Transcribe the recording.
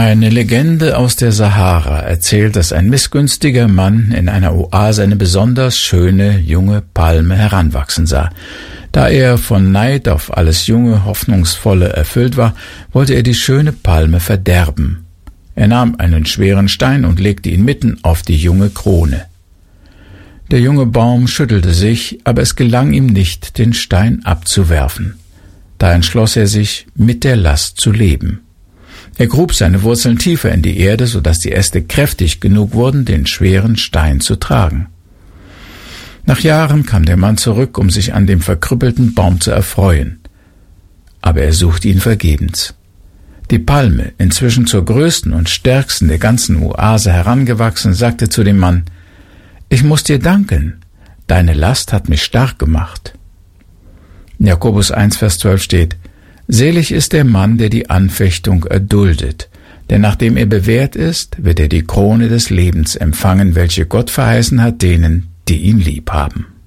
Eine Legende aus der Sahara erzählt, dass ein missgünstiger Mann in einer Oase eine besonders schöne junge Palme heranwachsen sah. Da er von Neid auf alles junge, hoffnungsvolle erfüllt war, wollte er die schöne Palme verderben. Er nahm einen schweren Stein und legte ihn mitten auf die junge Krone. Der junge Baum schüttelte sich, aber es gelang ihm nicht, den Stein abzuwerfen. Da entschloss er sich, mit der Last zu leben. Er grub seine Wurzeln tiefer in die Erde, sodass die Äste kräftig genug wurden, den schweren Stein zu tragen. Nach Jahren kam der Mann zurück, um sich an dem verkrüppelten Baum zu erfreuen. Aber er suchte ihn vergebens. Die Palme, inzwischen zur größten und stärksten der ganzen Oase herangewachsen, sagte zu dem Mann: »Ich muss dir danken, deine Last hat mich stark gemacht.« In Jakobus 1, Vers 12 steht: »Selig ist der Mann, der die Anfechtung erduldet, denn nachdem er bewährt ist, wird er die Krone des Lebens empfangen, welche Gott verheißen hat denen, die ihn lieb haben.«